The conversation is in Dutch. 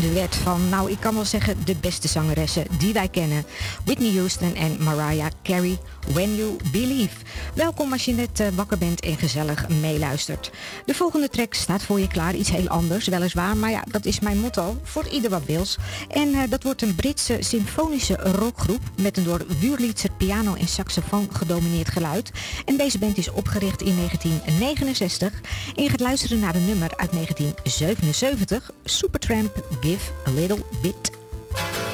duet van, nou ik kan wel zeggen, de beste zangeressen die wij kennen. Whitney Houston en Mariah Carey, When You Believe. Welkom als je net wakker bent en gezellig meeluistert. De volgende track staat voor je klaar, iets heel anders weliswaar, maar ja, dat is mijn motto, voor ieder wat wils. En dat wordt een Britse symfonische rockgroep met een door Wurlitzer piano en saxofoon gedomineerd geluid. En deze band is opgericht in 1969 en je gaat luisteren naar een nummer uit 1977, Supertramp, Give a Little Bit.